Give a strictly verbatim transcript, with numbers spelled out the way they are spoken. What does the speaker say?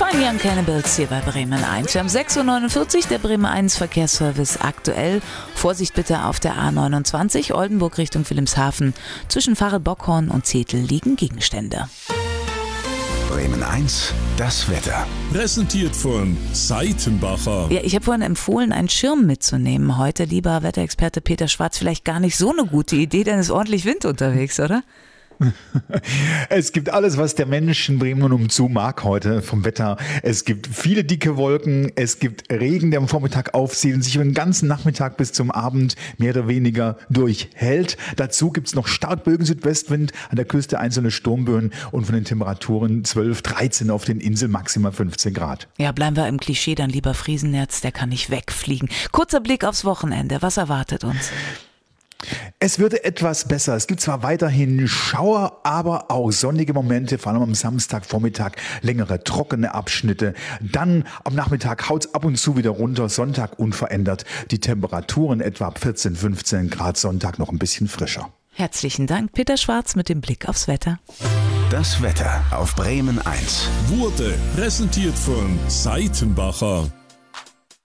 Fine Young Cannibals hier bei Bremen eins. Wir haben sechs Uhr neunundvierzig, der Bremen eins Verkehrsservice aktuell. Vorsicht bitte auf der A neunundzwanzig, Oldenburg Richtung Wilhelmshaven. Zwischen Pfarre-Bockhorn und Zetel liegen Gegenstände. Bremen eins, das Wetter. Präsentiert von Seitenbacher. Ja, ich habe vorhin empfohlen, einen Schirm mitzunehmen. Heute, lieber Wetterexperte Peter Schwarz, vielleicht gar nicht so eine gute Idee, denn es ist ordentlich Wind unterwegs, oder? Es gibt alles, was der Mensch in Bremen und umzu mag heute vom Wetter. Es gibt viele dicke Wolken, es gibt Regen, der am Vormittag aufzieht und sich über den ganzen Nachmittag bis zum Abend mehr oder weniger durchhält. Dazu gibt es noch Starkbögen Südwestwind, an der Küste einzelne Sturmböen und von den Temperaturen zwölf, dreizehn auf den Inseln, maximal fünfzehn Grad. Ja, bleiben wir im Klischee, dann lieber Friesennerz, der kann nicht wegfliegen. Kurzer Blick aufs Wochenende, was erwartet uns? Es wird etwas besser. Es gibt zwar weiterhin Schauer, aber auch sonnige Momente, vor allem am Samstagvormittag längere trockene Abschnitte. Dann am Nachmittag haut es ab und zu wieder runter, Sonntag unverändert. Die Temperaturen etwa ab vierzehn, fünfzehn Grad, Sonntag noch ein bisschen frischer. Herzlichen Dank, Peter Schwarz mit dem Blick aufs Wetter. Das Wetter auf Bremen eins Wurde präsentiert von Seitenbacher.